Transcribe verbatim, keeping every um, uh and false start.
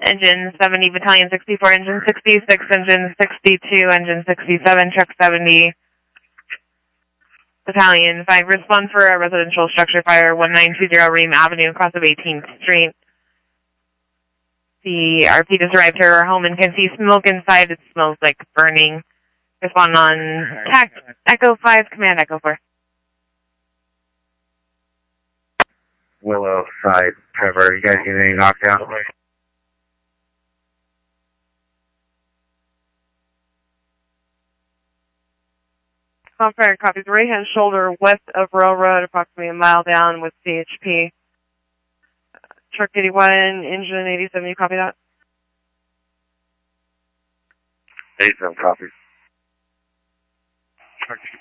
Engine seventy, Battalion sixty-four, Engine sixty-six, Engine sixty-two, Engine sixty-seven, Truck seventy, Battalion five, respond for a residential structure fire, one nine two zero Ream Avenue, across of eighteenth Street. The R P just arrived to her home and can see smoke inside. It smells like burning. Respond on T A C Echo five, Command Echo four. Willow side, Trevor, you guys get any knockdown? Fire copies. Right hand shoulder west of Railroad, approximately a mile down with C H P. Truck eighty-one, engine eighty-seven, you copy that? eighty-seven copies. Truck